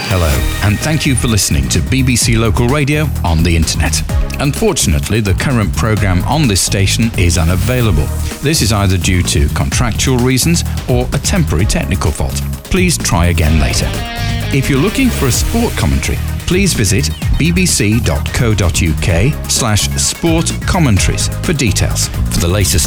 Hello, and thank you for listening to BBC Local Radio on the internet. Unfortunately, the current programme on this station is unavailable. This is either due to contractual reasons or a temporary technical fault. Please try again later. If you're looking for a sport commentary, please visit bbc.co.uk/sport commentaries for details. For the latest